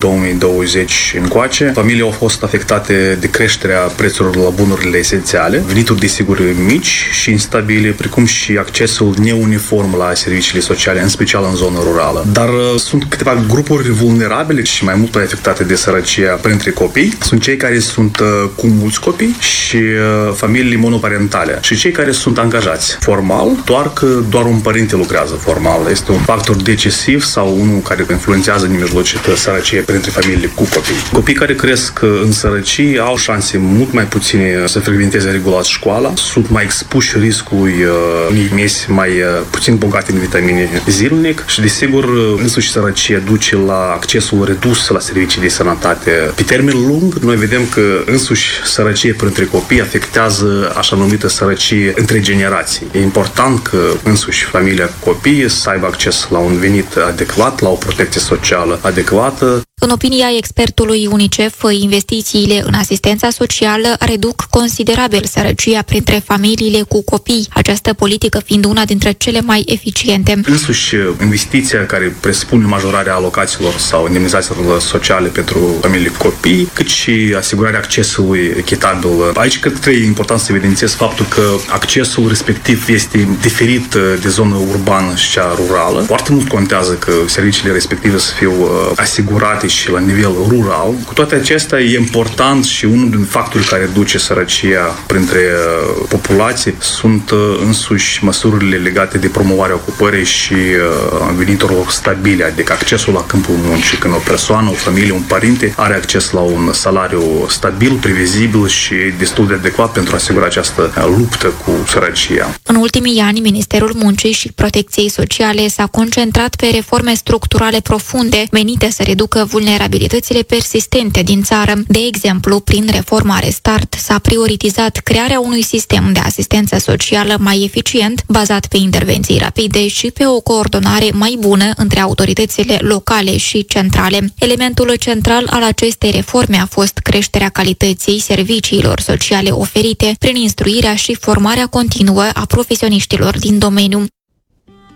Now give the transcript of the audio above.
2020 încoace. Familiile au fost afectate de creșterea prețurilor la bunurile esențiale, venituri desigur mici și instabile, precum și accesul neuniform la serviciile sociale, în special în zona rurală. Dar sunt câteva grupuri vulnerabile și mai mult afectate de sărăcia printre copii. Sunt cei care sunt cu mulți copii și familiile monoparentale și cei care sunt angajați formal, doar un părinte lucrează formal. Este un factor decisiv sau unul care influențează nemijlocit sărăcia printre familiile cu copii. Copii care cresc în sărăcie au șanse mult mai puține să frecventeze regulat școala, sunt mai expuși riscului unei mese mai puțin bogate în vitamine zilnic și, desigur, însuși sărăcia duce la accesul redus la servicii de sănătate. Pe termen lung, noi vedem că însuși sărăcia printre copii afectează așa numită sărăcie între generații. E important că însuși familia copiii să aibă acces la un venit adecvat, la o protecție socială adecvată. În opinia expertului UNICEF, investițiile în asistența socială reduc considerabil sărăcia printre familiile cu copii, această politică fiind una dintre cele mai eficiente. Însuși, investiția care presupune majorarea alocațiilor sau indemnizațiilor sociale pentru familiile cu copii, cât și asigurarea accesului echitabil. Aici cred că e important să evidențiez faptul că accesul respectiv este diferit de zona urbană și cea rurală. Foarte mult contează că serviciile respective să fie asigurate și la nivel rural. Cu toate acestea, e important și unul din factorii care duce sărăcia printre populații sunt însuși măsurile legate de promovarea ocupării și veniturilor stabile, adică accesul la câmpul muncii. Când o persoană, o familie, un părinte are acces la un salariu stabil, previzibil și destul de adecvat pentru a asigura această luptă cu sărăcia. În ultimii ani, Ministerul Muncii și Protecției Sociale s-a concentrat pe reforme structurale profunde menite să reducă vulnerabilitățile persistente din țară. De exemplu, prin reforma Restart s-a prioritizat crearea unui sistem de asistență socială mai eficient, bazat pe intervenții rapide și pe o coordonare mai bună între autoritățile locale și centrale. Elementul central al acestei reforme a fost creșterea calității serviciilor sociale oferite prin instruirea și formarea continuă a profesioniștilor din domeniu.